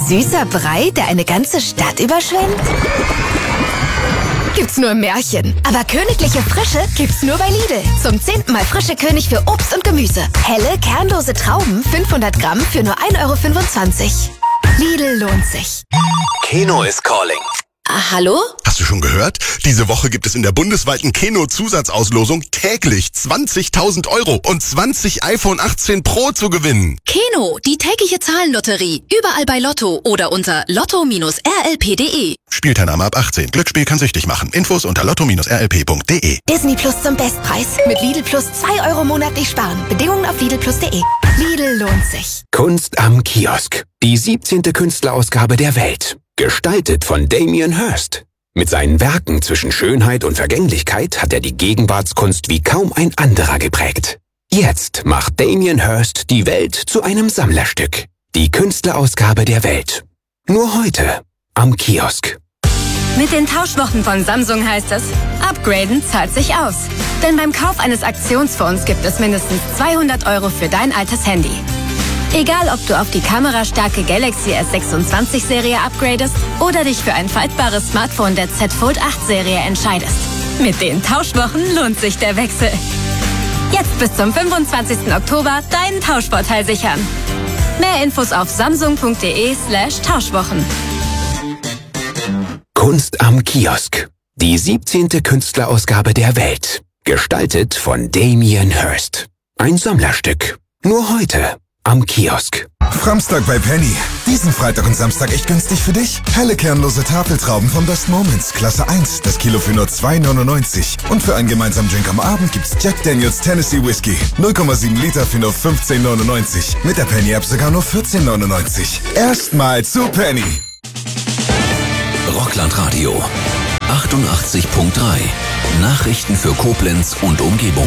Süßer Brei, der eine ganze Stadt überschwemmt? Gibt's nur im Märchen. Aber königliche Frische gibt's nur bei Lidl. Zum 10. Mal frische König für Obst und Gemüse. Helle, kernlose Trauben, 500 Gramm für nur 1,25 €. Lidl lohnt sich. Keno is calling. Hallo? Hast du schon gehört? Diese Woche gibt es in der bundesweiten Keno-Zusatzauslosung täglich 20.000 € und 20 iPhone 18 Pro zu gewinnen. Keno, die tägliche Zahlenlotterie. Überall bei Lotto oder unter lotto-rlp.de. Spielteilnahme ab 18. Glücksspiel kann süchtig machen. Infos unter lotto-rlp.de. Disney Plus zum Bestpreis. Mit Lidl Plus 2 € monatlich sparen. Bedingungen auf lidlplus.de. Lidl lohnt sich. Kunst am Kiosk. Die 17. Künstlerausgabe der Welt. Gestaltet von Damien Hirst. Mit seinen Werken zwischen Schönheit und Vergänglichkeit hat er die Gegenwartskunst wie kaum ein anderer geprägt. Jetzt macht Damien Hirst die Welt zu einem Sammlerstück. Die Künstlerausgabe der Welt. Nur heute am Kiosk. Mit den Tauschwochen von Samsung heißt es, upgraden zahlt sich aus. Denn beim Kauf eines Aktionsfonds gibt es mindestens 200 € für dein altes Handy. Egal, ob du auf die kamerastarke Galaxy S26-Serie upgradest oder dich für ein faltbares Smartphone der Z Fold 8-Serie entscheidest. Mit den Tauschwochen lohnt sich der Wechsel. Jetzt bis zum 25. Oktober deinen Tauschvorteil sichern. Mehr Infos auf samsung.de/Tauschwochen. Kunst am Kiosk. Die 17. Künstlerausgabe der Welt. Gestaltet von Damien Hirst. Ein Sammlerstück. Nur heute am Kiosk. Framstag bei Penny. Diesen Freitag und Samstag echt günstig für dich. Helle kernlose Tafeltrauben von Best Moments, Klasse 1, das Kilo für nur 2,99 €. Und für einen gemeinsamen Drink am Abend gibt's Jack Daniels Tennessee Whiskey. 0,7 Liter für nur 15,99 €. Mit der Penny-App sogar nur 14,99 €. Erstmal zu Penny. Rockland-Radio 88.3. Nachrichten für Koblenz und Umgebung.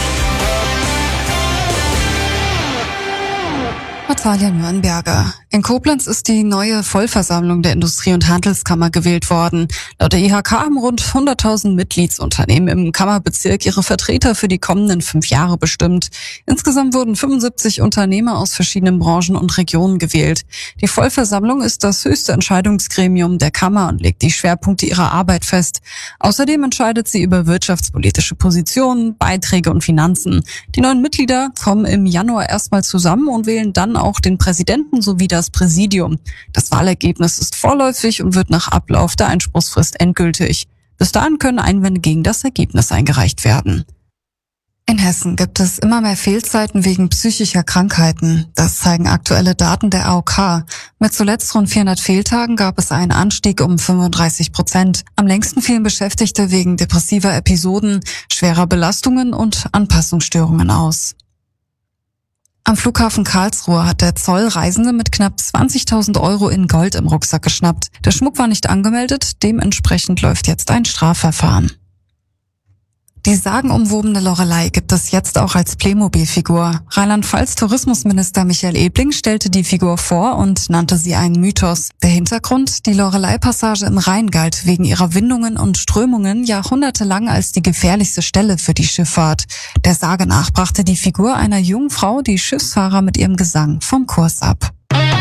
Natalia Nürnberger. In Koblenz ist die neue Vollversammlung der Industrie- und Handelskammer gewählt worden. Laut der IHK haben rund 100.000 Mitgliedsunternehmen im Kammerbezirk ihre Vertreter für die kommenden 5 Jahre bestimmt. Insgesamt wurden 75 Unternehmer aus verschiedenen Branchen und Regionen gewählt. Die Vollversammlung ist das höchste Entscheidungsgremium der Kammer und legt die Schwerpunkte ihrer Arbeit fest. Außerdem entscheidet sie über wirtschaftspolitische Positionen, Beiträge und Finanzen. Die neuen Mitglieder kommen im Januar erstmal zusammen und wählen dann auch den Präsidenten sowie das Präsidium. Das Wahlergebnis ist vorläufig und wird nach Ablauf der Einspruchsfrist endgültig. Bis dahin können Einwände gegen das Ergebnis eingereicht werden. In Hessen gibt es immer mehr Fehlzeiten wegen psychischer Krankheiten. Das zeigen aktuelle Daten der AOK. Mit zuletzt rund 400 Fehltagen gab es einen Anstieg um 35%. Am längsten fielen Beschäftigte wegen depressiver Episoden, schwerer Belastungen und Anpassungsstörungen aus. Am Flughafen Karlsruhe hat der Zoll Reisende mit knapp 20.000 € in Gold im Rucksack geschnappt. Der Schmuck war nicht angemeldet, dementsprechend läuft jetzt ein Strafverfahren. Die sagenumwobene Loreley gibt es jetzt auch als Playmobil-Figur. Rheinland-Pfalz Tourismusminister Michael Ebling stellte die Figur vor und nannte sie einen Mythos. Der Hintergrund: Die Loreley-Passage im Rhein galt wegen ihrer Windungen und Strömungen jahrhundertelang als die gefährlichste Stelle für die Schifffahrt. Der Sage nach brachte die Figur einer jungen Frau die Schiffsfahrer mit ihrem Gesang vom Kurs ab.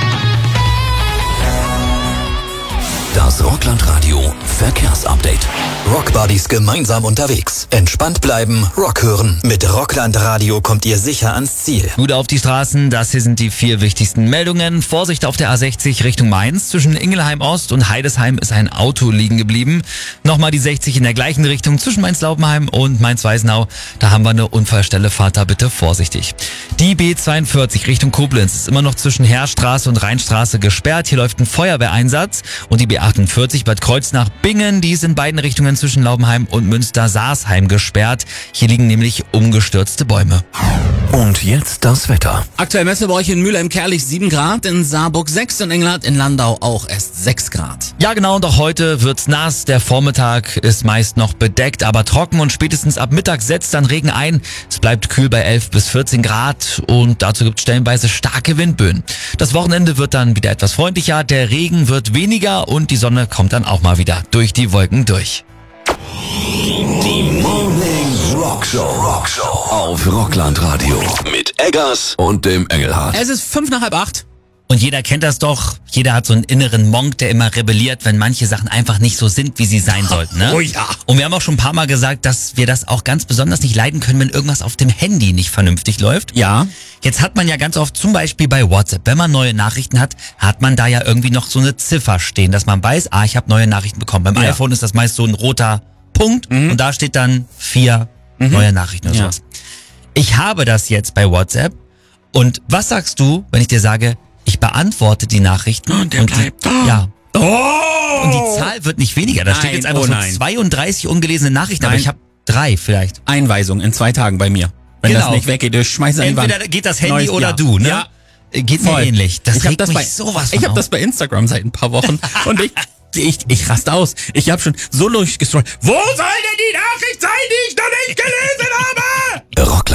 Das Rockland-Radio Verkehrsupdate. Rockbuddies gemeinsam unterwegs. Entspannt bleiben, Rock hören. Mit Rockland-Radio kommt ihr sicher ans Ziel. Gut auf die Straßen, das hier sind die 4 wichtigsten Meldungen. Vorsicht auf der A60 Richtung Mainz. Zwischen Ingelheim Ost und Heidesheim ist ein Auto liegen geblieben. Nochmal die 60 in der gleichen Richtung zwischen Mainz-Laubenheim und Mainz-Weisenau. Da haben wir eine Unfallstelle, fahrt da bitte vorsichtig. Die B42 Richtung Koblenz ist immer noch zwischen Heerstraße und Rheinstraße gesperrt. Hier läuft ein Feuerwehreinsatz. Und die B48 Bad Kreuznach-Bingen, die ist in beiden Richtungen zwischen Laubenheim und Münster-Saasheim gesperrt. Hier liegen nämlich umgestürzte Bäume. Und jetzt das Wetter. Aktuell messen wir bei euch in Mülheim-Kerlich 7 Grad, in Saarburg 6 und Engelhardt in Landau auch erst 6 Grad. Ja genau, und auch heute wird's nass. Der Vormittag ist meist noch bedeckt, aber trocken und spätestens ab Mittag setzt dann Regen ein. Es bleibt kühl bei 11 bis 14 Grad und dazu gibt's stellenweise starke Windböen. Das Wochenende wird dann wieder etwas freundlicher, der Regen wird weniger und die Sonne kommt dann auch mal wieder durch die Wolken durch. Die Morning Rockshow auf Rockland Radio mit Eggers und dem Engelhardt. Es ist 7:55. Und jeder kennt das doch. Jeder hat so einen inneren Monk, der immer rebelliert, wenn manche Sachen einfach nicht so sind, wie sie sein sollten. Ne? Oh ja. Und wir haben auch schon ein paar Mal gesagt, dass wir das auch ganz besonders nicht leiden können, wenn irgendwas auf dem Handy nicht vernünftig läuft. Ja. Jetzt hat man ja ganz oft, zum Beispiel bei WhatsApp, wenn man neue Nachrichten hat, hat man da ja irgendwie noch so eine Ziffer stehen, dass man weiß, ich habe neue Nachrichten bekommen. Beim iPhone ist das meist so ein roter Punkt und da steht dann 4 neue Nachrichten oder sowas. Ich habe das jetzt bei WhatsApp und was sagst du, wenn ich dir sage, ich beantworte die Nachrichten und die Zahl wird nicht weniger. Da steht jetzt einfach so 32 ungelesene Nachrichten, aber ich habe 3 vielleicht. Einweisung in 2 Tagen bei mir. Wenn das nicht weggeht, ich schmeiße an die Wand. Entweder geht das Handy oder du, ne? Ja. Geht mir ähnlich. Das regt mich sowas von Ich habe das bei Instagram seit ein paar Wochen und ich raste aus. Ich habe schon so durchgestrollt. Wo soll denn die Nachricht sein, die ich noch nicht gelesen habe?